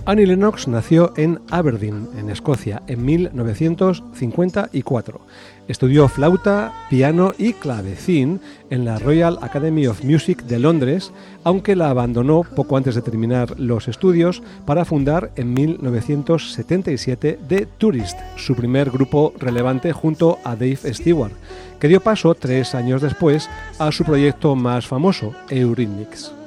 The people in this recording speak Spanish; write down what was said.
Annie Lennox nació en Aberdeen, en Escocia, en 1954. Estudió flauta, piano y clavecín en la Royal Academy of Music de Londres, aunque la abandonó poco antes de terminar los estudios para fundar en 1977 The Tourist, su primer grupo relevante junto a Dave Stewart, que dio paso 3 años después a su proyecto más famoso, Eurythmics.